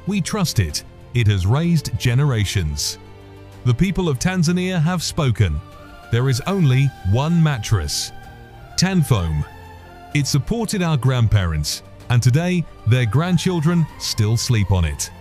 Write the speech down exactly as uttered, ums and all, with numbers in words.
We trust it. It has raised generations. The people of Tanzania have spoken. There is only one mattress, Tanfoam. It supported our grandparents, and today their grandchildren still sleep on it.